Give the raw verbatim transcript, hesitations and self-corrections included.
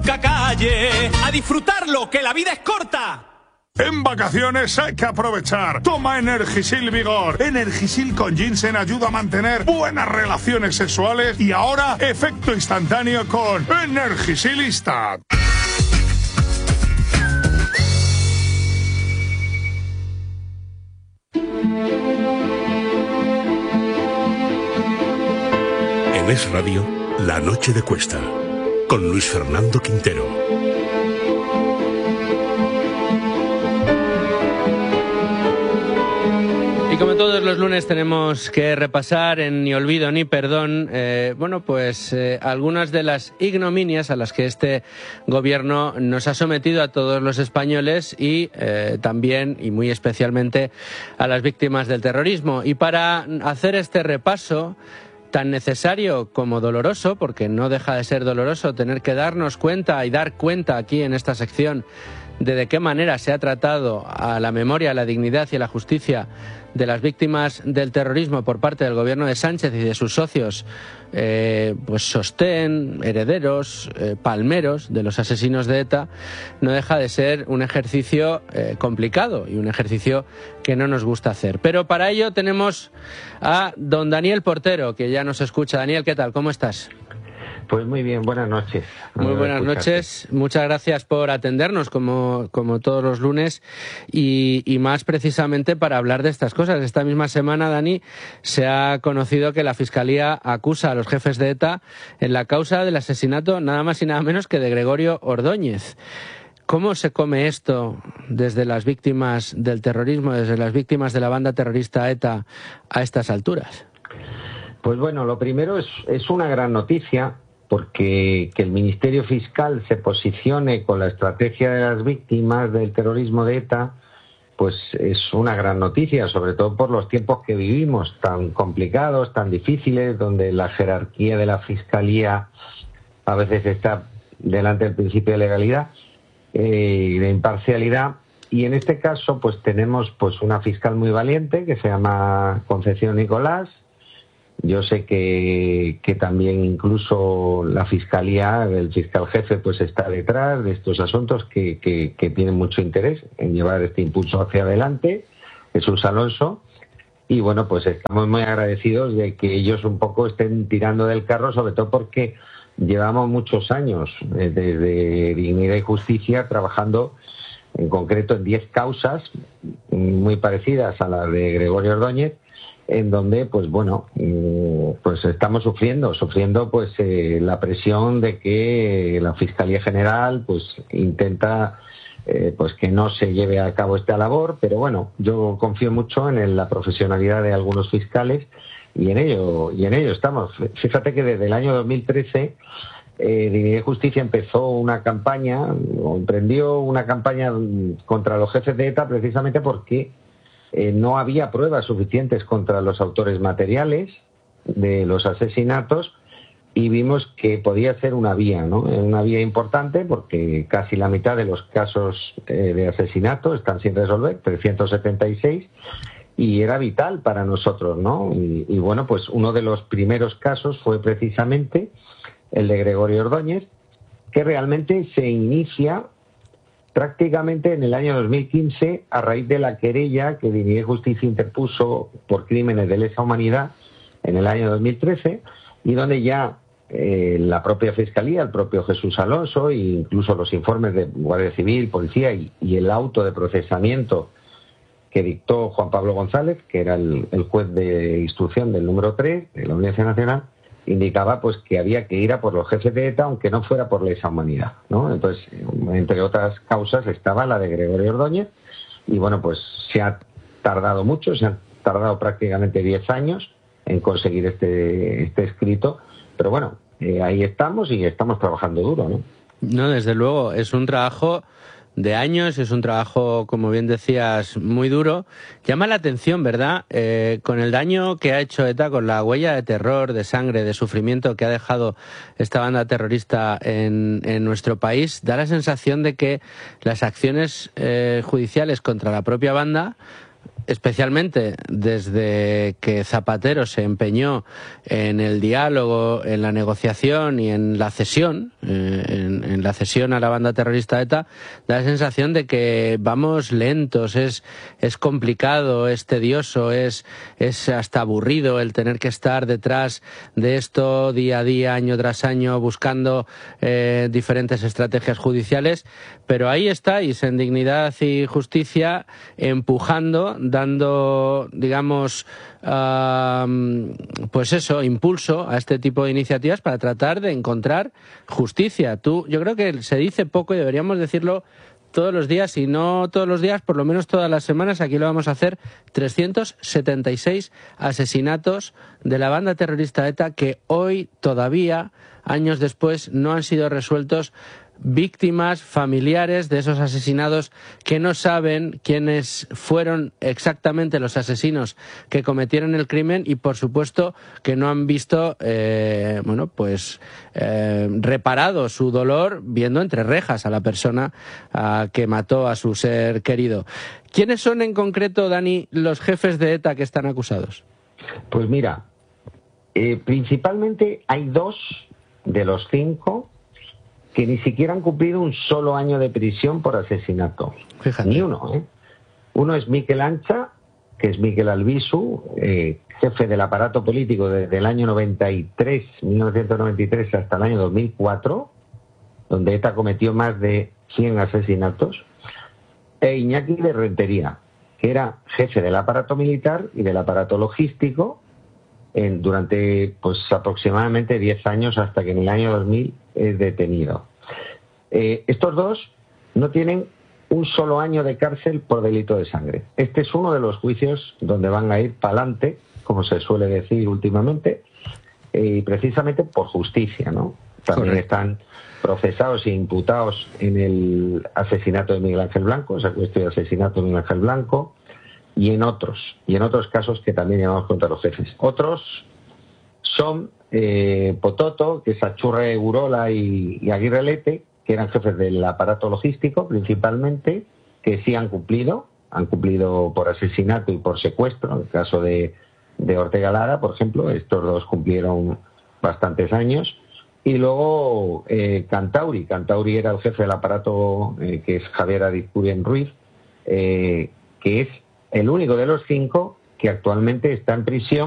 nunca calle. A disfrutarlo, que la vida es corta. En vacaciones hay que aprovechar. Toma Energisil Vigor. Energisil con ginseng ayuda a mantener buenas relaciones sexuales y ahora efecto instantáneo con Energisilista. En Es Radio, La Noche de Cuesta, con Luis Fernando Quintero. Y como todos los lunes tenemos que repasar en Ni Olvido ni Perdón, eh, bueno, pues eh, algunas de las ignominias a las que este gobierno nos ha sometido a todos los españoles y eh, también y muy especialmente a las víctimas del terrorismo. Y para hacer este repaso tan necesario como doloroso, porque no deja de ser doloroso tener que darnos cuenta y dar cuenta aquí en esta sección de de qué manera se ha tratado a la memoria, a la dignidad y a la justicia de las víctimas del terrorismo por parte del gobierno de Sánchez y de sus socios, eh, pues sostén, herederos, eh, palmeros de los asesinos de ETA, no deja de ser un ejercicio eh, complicado y un ejercicio que no nos gusta hacer. Pero para ello tenemos a don Daniel Portero, que ya nos escucha. Daniel, ¿qué tal? ¿Cómo estás? Pues muy bien, buenas noches. Muy buenas noches, muchas gracias por atendernos como, como todos los lunes y, y más precisamente para hablar de estas cosas. Esta misma semana, Dani, se ha conocido que la Fiscalía acusa a los jefes de ETA en la causa del asesinato nada más y nada menos que de Gregorio Ordóñez. ¿Cómo se come esto desde las víctimas del terrorismo, desde las víctimas de la banda terrorista ETA a estas alturas? Pues bueno, lo primero es, es una gran noticia, porque que el Ministerio Fiscal se posicione con la estrategia de las víctimas del terrorismo de ETA, pues es una gran noticia, sobre todo por los tiempos que vivimos, tan complicados, tan difíciles, donde la jerarquía de la Fiscalía a veces está delante del principio de legalidad y eh, de imparcialidad. Y en este caso, pues tenemos pues una fiscal muy valiente que se llama Concepción Nicolás. Yo sé que, que también incluso la Fiscalía, el fiscal jefe, pues está detrás de estos asuntos que, que, que tienen mucho interés en llevar este impulso hacia adelante, Jesús Alonso. Y bueno, pues estamos muy agradecidos de que ellos un poco estén tirando del carro, sobre todo porque llevamos muchos años eh, desde Dignidad y Justicia trabajando en concreto en diez causas muy parecidas a las de Gregorio Ordóñez, en donde, pues bueno, pues estamos sufriendo, sufriendo pues eh, la presión de que la Fiscalía General pues intenta eh, pues que no se lleve a cabo esta labor, pero bueno, yo confío mucho en la profesionalidad de algunos fiscales y en ello y en ello estamos. Fíjate que desde el año dos mil trece eh, Dignidad y Justicia empezó una campaña, o emprendió una campaña contra los jefes de ETA precisamente porque Eh, no había pruebas suficientes contra los autores materiales de los asesinatos y vimos que podía ser una vía, ¿no? Una vía importante porque casi la mitad de los casos eh, de asesinato están sin resolver, trescientos setenta y seis, y era vital para nosotros, ¿no? Y, y bueno, pues uno de los primeros casos fue precisamente el de Gregorio Ordóñez, que realmente se inicia prácticamente en el año dos mil quince, a raíz de la querella que Dignidad y Justicia interpuso por crímenes de lesa humanidad en el año dos mil trece, y donde ya eh, la propia Fiscalía, el propio Jesús Alonso, e incluso los informes de Guardia Civil, Policía y, y el auto de procesamiento que dictó Juan Pablo González, que era el, el juez de instrucción del número tres de la Audiencia Nacional, indicaba pues que había que ir a por los jefes de ETA aunque no fuera por lesa humanidad, ¿no? Entonces, entre otras causas estaba la de Gregorio Ordóñez y bueno, pues se ha tardado mucho, se han tardado prácticamente diez años en conseguir este, este escrito, pero bueno, eh, ahí estamos y estamos trabajando duro, ¿no? No, desde luego, es un trabajo de años, es un trabajo, como bien decías, muy duro. Llama la atención, ¿verdad? Eh, con el daño que ha hecho ETA, con la huella de terror, de sangre, de sufrimiento que ha dejado esta banda terrorista en, en nuestro país, da la sensación de que las acciones eh, judiciales contra la propia banda especialmente desde que Zapatero se empeñó en el diálogo, en la negociación y en la cesión, eh, en, en la cesión a la banda terrorista ETA, da la sensación de que vamos lentos, es, es complicado, es tedioso, es, es hasta aburrido el tener que estar detrás de esto día a día, año tras año, buscando eh, diferentes estrategias judiciales, pero ahí estáis en Dignidad y Justicia empujando, dando, digamos, uh, pues eso, impulso a este tipo de iniciativas para tratar de encontrar justicia. Tú, yo creo que se dice poco y deberíamos decirlo todos los días, y no todos los días, por lo menos todas las semanas. Aquí lo vamos a hacer. trescientos setenta y seis asesinatos de la banda terrorista ETA que hoy todavía, años después, no han sido resueltos. Víctimas, familiares de esos asesinados que no saben quiénes fueron exactamente los asesinos que cometieron el crimen y, por supuesto, que no han visto, eh, bueno, pues eh, reparado su dolor viendo entre rejas a la persona a, que mató a su ser querido. ¿Quiénes son en concreto, Dani, los jefes de ETA que están acusados? Pues mira, eh, principalmente hay dos de los cinco que ni siquiera han cumplido un solo año de prisión por asesinato. Fíjate. Ni uno, ¿eh? Uno es Mikel Ancha, que es Mikel Albizu, eh, jefe del aparato político desde el año noventa y tres, mil novecientos noventa y tres hasta el año dos mil cuatro, donde ETA cometió más de cien asesinatos, e Iñaki de Rentería, que era jefe del aparato militar y del aparato logístico en, durante pues aproximadamente diez años, hasta que en el año dos mil es detenido. Eh, estos dos no tienen un solo año de cárcel por delito de sangre. Este es uno de los juicios donde van a ir para adelante, como se suele decir últimamente, y eh, precisamente por justicia, ¿no? También Correcto. Están procesados e imputados en el asesinato de Miguel Ángel Blanco, secuestro y asesinato de Miguel Ángel Blanco, y en otros, y en otros casos que también llamamos contra los jefes. Otros son eh, Pototo, que es Achurre Urola y, y Aguirre Lete, que eran jefes del aparato logístico principalmente, que sí han cumplido, han cumplido por asesinato y por secuestro. En el caso de, de Ortega Lara, por ejemplo, estos dos cumplieron bastantes años. Y luego eh, Cantauri, Cantauri era el jefe del aparato, eh, que es Javier Adizpurien Ruiz, eh, que es el único de los cinco que actualmente está en prisión